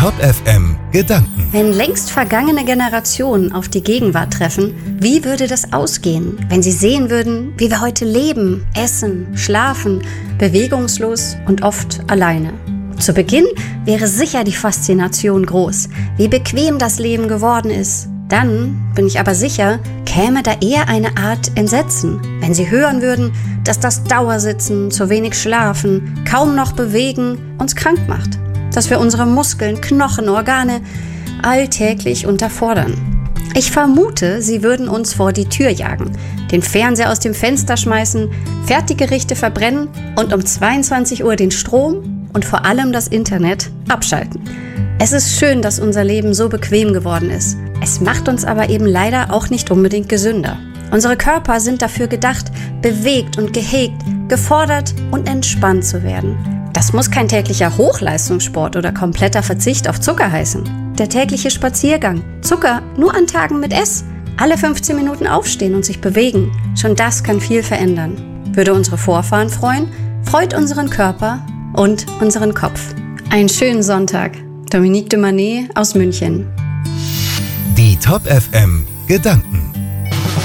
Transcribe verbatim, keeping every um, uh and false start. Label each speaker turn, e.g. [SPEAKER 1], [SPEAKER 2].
[SPEAKER 1] Top F M Gedanken.
[SPEAKER 2] Wenn längst vergangene Generationen auf die Gegenwart treffen, wie würde das ausgehen, wenn sie sehen würden, wie wir heute leben, essen, schlafen, bewegungslos und oft alleine? Zu Beginn wäre sicher die Faszination groß, wie bequem das Leben geworden ist. Dann, bin ich aber sicher, käme da eher eine Art Entsetzen, wenn sie hören würden, dass das Dauersitzen, zu wenig Schlafen, kaum noch bewegen uns krank macht. Dass wir unsere Muskeln, Knochen, Organe alltäglich unterfordern. Ich vermute, sie würden uns vor die Tür jagen, den Fernseher aus dem Fenster schmeißen, Fertiggerichte verbrennen und um zweiundzwanzig Uhr den Strom und vor allem das Internet abschalten. Es ist schön, dass unser Leben so bequem geworden ist. Es macht uns aber eben leider auch nicht unbedingt gesünder. Unsere Körper sind dafür gedacht, bewegt und gehegt, gefordert und entspannt zu werden. Das muss kein täglicher Hochleistungssport oder kompletter Verzicht auf Zucker heißen. Der tägliche Spaziergang, Zucker nur an Tagen mit S, alle fünfzehn Minuten aufstehen und sich bewegen. Schon das kann viel verändern. Würde unsere Vorfahren freuen, freut unseren Körper und unseren Kopf. Einen schönen Sonntag. Dominique de Manet aus München.
[SPEAKER 1] Die Top F M Gedanken.